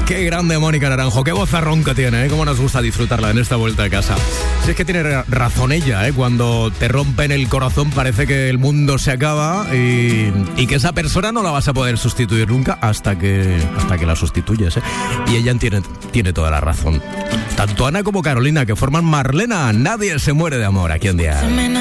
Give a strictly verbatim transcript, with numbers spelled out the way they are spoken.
Qué grande Mónica Naranjo, qué vozarrón que tiene, ¿eh? Cómo nos gusta disfrutarla en esta vuelta a casa. Si es que tiene razón ella, ¿eh? Cuando te rompen el corazón parece que el mundo se acaba y, y que esa persona no la vas a poder sustituir nunca hasta que, hasta que la sustituyes, ¿eh? Y ella tiene, tiene toda la razón. Tanto Ana como Carolina, que forman Marlena, Nadie se muere de amor, aquí en Día.